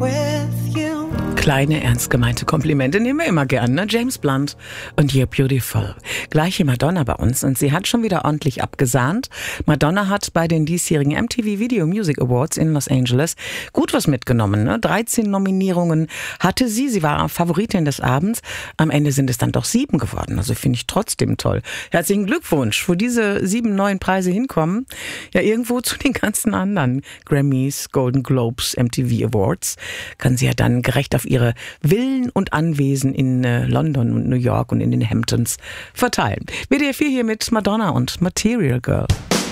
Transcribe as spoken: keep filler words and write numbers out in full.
with you. Kleine, ernst gemeinte Komplimente nehmen wir immer gern, ne? James Blunt und You're Beautiful. Gleiche Madonna bei uns und sie hat schon wieder ordentlich abgesahnt. Madonna hat bei den diesjährigen M T V Video Music Awards in Los Angeles gut was mitgenommen, ne? dreizehn Nominierungen hatte sie. Sie war Favoritin des Abends. Am Ende sind es dann doch sieben geworden. Also finde ich trotzdem toll. Herzlichen Glückwunsch, wo diese sieben neuen Preise hinkommen. Ja, irgendwo zu den ganzen anderen Grammys, Golden Globes, M T V Awards. Kann sie ja dann gerecht auf ihre Villen und Anwesen in äh, London und New York und in den Hamptons verteilen. W D R vier hier mit Madonna und Material Girl.